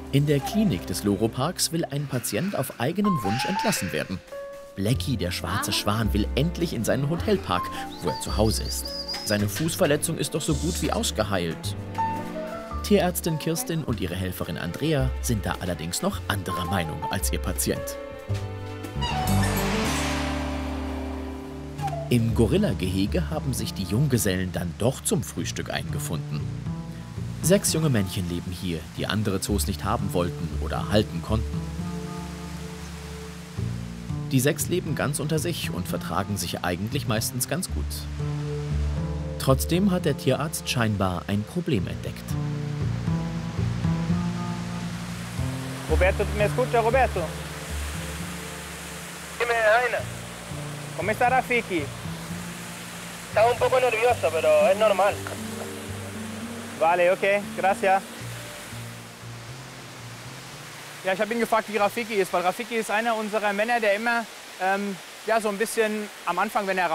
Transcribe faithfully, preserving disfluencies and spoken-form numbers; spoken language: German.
In der Klinik des Loro-Parks will ein Patient auf eigenen Wunsch entlassen werden. Blackie, der schwarze Schwan, will endlich in seinen Hotelpark, wo er zu Hause ist. Seine Fußverletzung ist doch so gut wie ausgeheilt. Tierärztin Kirstin und ihre Helferin Andrea sind da allerdings noch anderer Meinung als ihr Patient. Im Gorilla-Gehege haben sich die Junggesellen dann doch zum Frühstück eingefunden. Sechs junge Männchen leben hier, die andere Zoos nicht haben wollten oder halten konnten. Die sechs leben ganz unter sich und vertragen sich eigentlich meistens ganz gut. Trotzdem hat der Tierarzt scheinbar ein Problem entdeckt. Roberto, ¿me escucha, Roberto? Dime, Jaina. ¿Cómo está Rafiki? Estaba un poco nervioso, pero es normal. Vale, okay, gracias. Ja, ich habe ihn gefragt, wie Rafiki ist, weil Rafiki ist einer unserer Männer, der immer ähm, ja, so ein bisschen am Anfang, wenn er